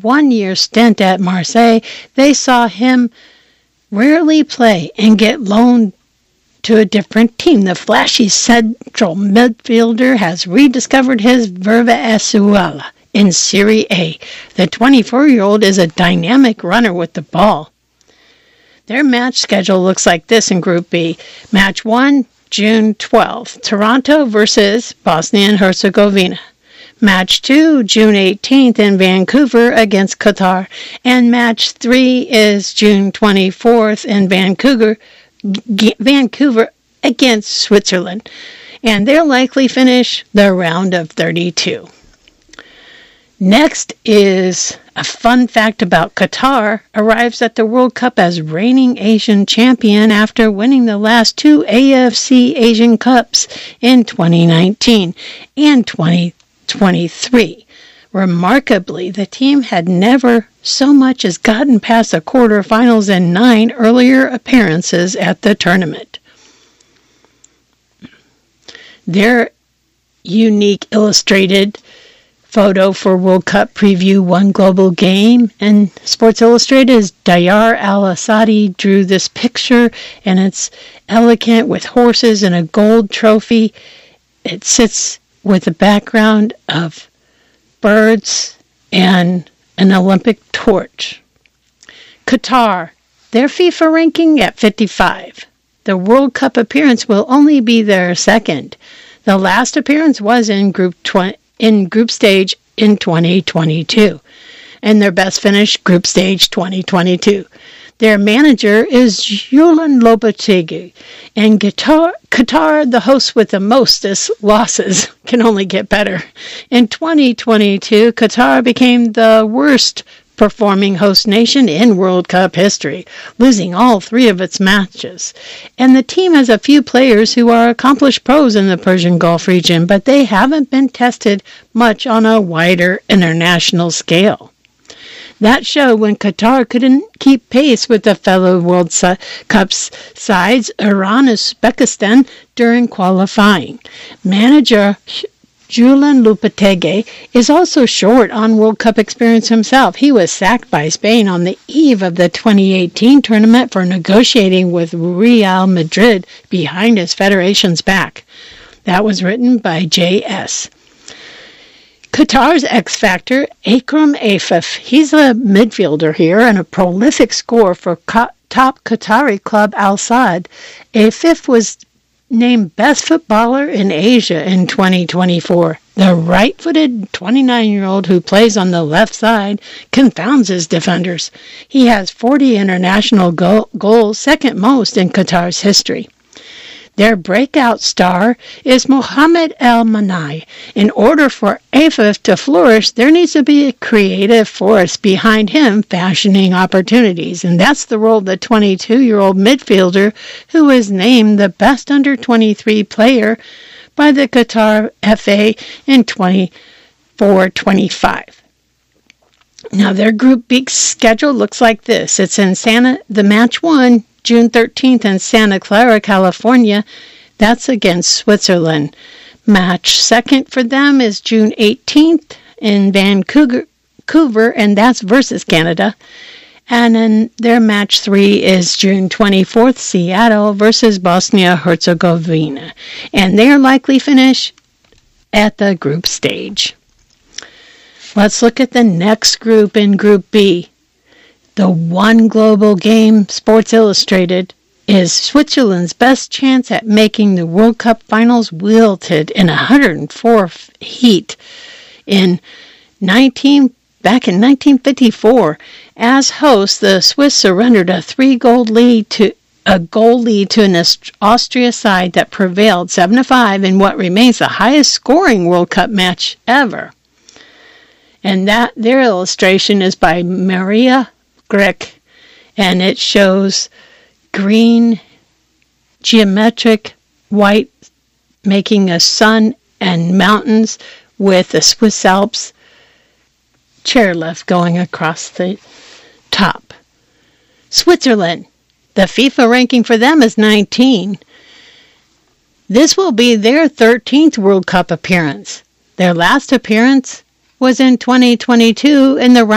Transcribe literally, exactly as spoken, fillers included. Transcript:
one-year stint at Marseille, they saw him rarely play and get loaned to a different team. The flashy central midfielder has rediscovered his verve essuela in Serie A. The twenty-four-year-old is a dynamic runner with the ball. Their match schedule looks like this in Group B. Match one, June twelfth, Toronto versus Bosnia and Herzegovina. Match two, June eighteenth in Vancouver against Qatar. And match three is June twenty-fourth in Vancouver, G- Vancouver against Switzerland. And they'll likely finish the round of thirty-two. Next is a fun fact about Qatar. Arrives at the World Cup as reigning Asian champion after winning the last two A F C Asian Cups in twenty nineteen and twenty twenty-three. Remarkably, the team had never so much as gotten past the quarterfinals in nine earlier appearances at the tournament. Their unique illustrated photo for World Cup Preview One Global Game and Sports Illustrated is Dayar Al-Asadi drew this picture, and it's elegant with horses and a gold trophy. It sits with a background of birds and an Olympic torch. Qatar, their FIFA ranking at fifty-five. The World Cup appearance will only be their second. The last appearance was in Group twenty. in group stage in twenty twenty-two, and their best finish, group stage twenty twenty-two. Their manager is Julen Lopetegui, and Qatar, Qatar, the host with the mostest losses, can only get better. In twenty twenty-two, Qatar became the worst performing host nation in World Cup history, losing all three of its matches. And the team has a few players who are accomplished pros in the Persian Gulf region, but they haven't been tested much on a wider international scale. That showed when Qatar couldn't keep pace with the fellow World Cup sides, Iran and Uzbekistan, during qualifying. Manager Julen Lopetegui is also short on World Cup experience himself. He was sacked by Spain on the eve of the twenty eighteen tournament for negotiating with Real Madrid behind his federation's back. That was written by J S Qatar's X-Factor, Akram Afif. He's a midfielder here and a prolific scorer for co- top Qatari club Al Sadd. Afif was named Best Footballer in Asia in twenty twenty-four. The right-footed twenty-nine-year-old who plays on the left side confounds his defenders. He has forty international go- goals, second most in Qatar's history. Their breakout star is Mohamed El Manai. In order for Afif to flourish, there needs to be a creative force behind him fashioning opportunities, and that's the role of the twenty-two-year-old midfielder who was named the best under twenty-three player by the Qatar F A in twenty-four twenty-five. Now, their Group B schedule looks like this. It's in Santa, the match one, June thirteenth in Santa Clara, California. That's against Switzerland. Match second for them is June eighteenth in Vancouver, and that's versus Canada. And then their match three is June twenty-fourth, Seattle versus Bosnia-Herzegovina. And their likely finish at the group stage. Let's look at the next group in Group B. The One Global Game, Sports Illustrated, is Switzerland's best chance at making the World Cup finals wilted in one hundred fourth heat in nineteen back in nineteen fifty-four. As hosts, the Swiss surrendered a three-goal lead to a goal lead to an Austria side that prevailed seven to five in what remains the highest scoring World Cup match ever. And that their illustration is by Maria Grech, and it shows green geometric white making a sun and mountains with the Swiss Alps chairlift going across the top. Switzerland, the FIFA ranking for them is nineteen. This will be their thirteenth World Cup appearance. Their last appearance was in twenty twenty-two in the